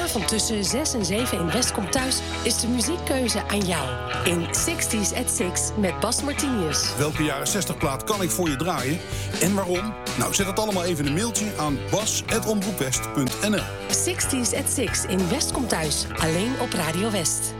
Vanavond tussen 6 en 7 in West komt thuis is de muziekkeuze aan jou. In 60s at 6 met Bas Martinius. Welke jaren 60 plaat kan ik voor je draaien en waarom? Nou, zet het allemaal even in een mailtje aan bas@omroepwest.nl. 60s at 6 in West komt thuis. Alleen op Radio West.